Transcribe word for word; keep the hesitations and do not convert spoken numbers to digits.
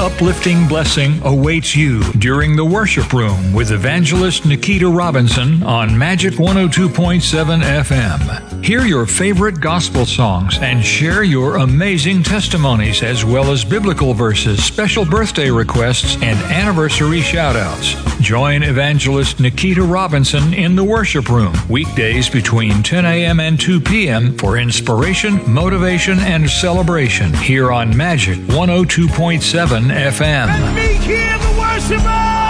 uplifting blessing awaits you during the Worship Room with Evangelist Nikita Robinson on Magic one oh two point seven F M. Hear your favorite gospel songs and share your amazing testimonies as well as biblical verses, special birthday requests, and anniversary shout-outs. Join Evangelist Nikita Robinson in the Worship Room weekdays between ten a.m. and two p.m. for inspiration, motivation, and celebration here on Magic one oh two point seven F M. Let me hear the worshiper!